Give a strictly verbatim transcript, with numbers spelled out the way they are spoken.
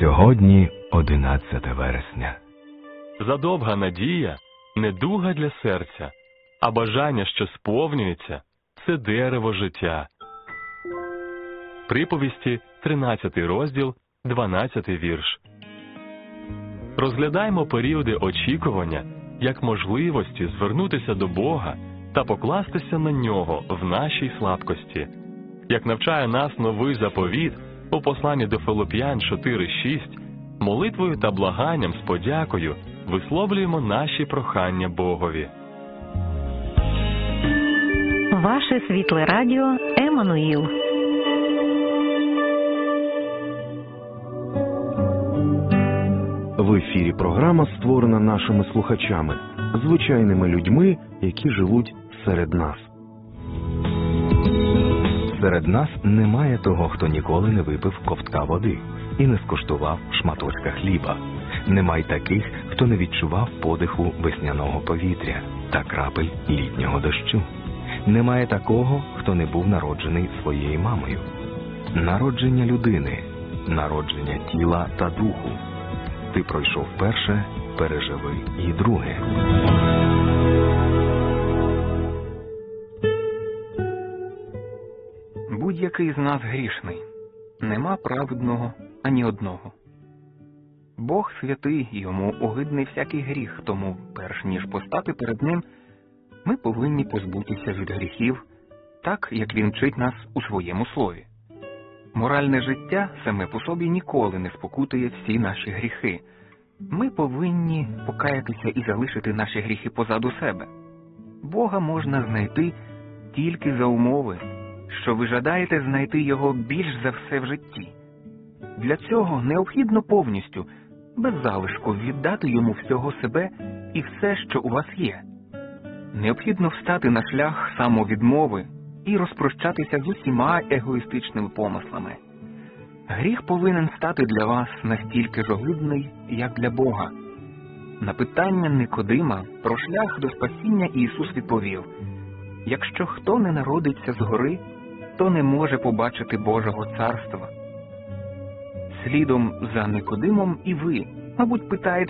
Сьогодні одинадцяте вересня. Задовга надія – недуга для серця, а бажання, що сповнюється – це дерево життя. Приповісті, тринадцятий розділ, дванадцятий вірш. Розглядаймо періоди очікування як можливості звернутися до Бога та покластися на Нього в нашій слабкості. Як навчає нас новий заповіт у посланні до Филип'ян чотири шість, молитвою та благанням з подякою висловлюємо наші прохання Богові. Ваше світле радіо Еммануїл. В ефірі програма створена нашими слухачами, звичайними людьми, які живуть серед нас. Серед нас немає того, хто ніколи не випив ковтка води і не скуштував шматочка хліба. Немає таких, хто не відчував подиху весняного повітря та крапель літнього дощу. Немає такого, хто не був народжений своєю мамою. Народження людини, народження тіла та духу. Ти пройшов перше, переживи і друге. Будь-який з нас грішний. Нема праведного ані одного. Бог святий, йому огидний всякий гріх, тому перш ніж постати перед ним, ми повинні позбутися від гріхів, так, як він вчить нас у своєму слові. Моральне життя саме по собі ніколи не спокутує всі наші гріхи. Ми повинні покаятися і залишити наші гріхи позаду себе. Бога можна знайти тільки за умови, що ви жадаєте знайти Його більш за все в житті. Для цього необхідно повністю, без залишку, віддати Йому всього себе і все, що у вас є. Необхідно встати на шлях самовідмови і розпрощатися з усіма егоїстичними помислами. Гріх повинен стати для вас настільки ж огидний, як для Бога. На питання Никодима про шлях до спасіння Ісус відповів: «Якщо хто не народиться згори, то не може побачити Божого царства». Слідом за Никодимом і ви, мабуть, питаєте,